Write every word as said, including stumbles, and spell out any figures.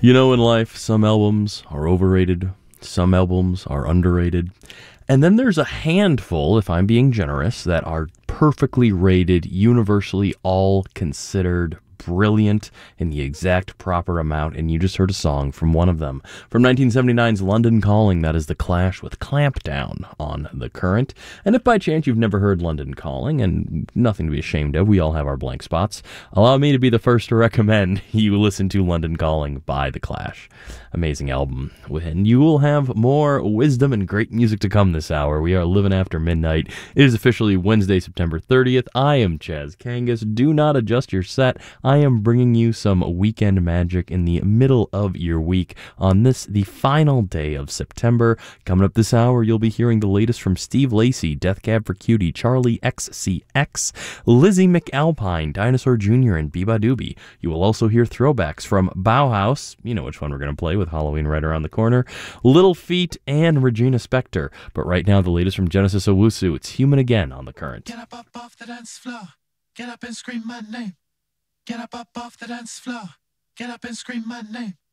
You know, in life, some albums are overrated, some albums are underrated, and then there's a handful, if I'm being generous, that are perfectly rated, universally all considered brilliant in the exact proper amount, and you just heard a song from one of them. From nineteen seventy-nine's London Calling, that is The Clash with Clampdown on The Current. And if by chance you've never heard London Calling, and nothing to be ashamed of, we all have our blank spots, allow me to be the first to recommend you listen to London Calling by The Clash. Amazing album. And you will have more wisdom and great music to come this hour. We are living after midnight. It is officially Wednesday, September thirtieth. I am Chaz Kangas. Do not adjust your set. I am bringing you some weekend magic in the middle of your week on this, the final day of September. Coming up this hour, you'll be hearing the latest from Steve Lacy, Death Cab for Cutie, Charlie X C X, Lizzie McAlpine, Dinosaur Junior, and Biba Doobie. You will also hear throwbacks from Bauhaus, you know which one we're going to play with Halloween right around the corner, Little Feat, and Regina Spektor. But right now, the latest from Genesis Owusu. It's Human Again on The Current. Get up, up off the dance floor. Get up and scream my name. Get up, up off the dance floor. Get up and scream my name.